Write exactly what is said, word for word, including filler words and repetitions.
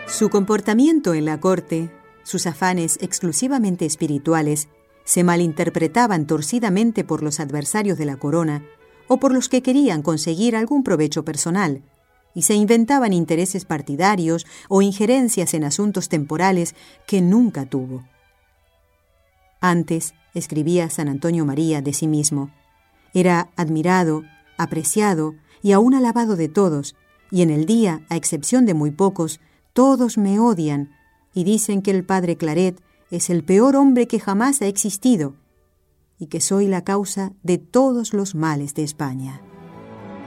Su comportamiento en la corte, sus afanes exclusivamente espirituales, se malinterpretaban torcidamente por los adversarios de la corona o por los que querían conseguir algún provecho personal, y se inventaban intereses partidarios o injerencias en asuntos temporales que nunca tuvo. Antes, escribía San Antonio María de sí mismo, era admirado, apreciado y aún alabado de todos, y en el día, a excepción de muy pocos, todos me odian y dicen que el padre Claret es el peor hombre que jamás ha existido y que soy la causa de todos los males de España.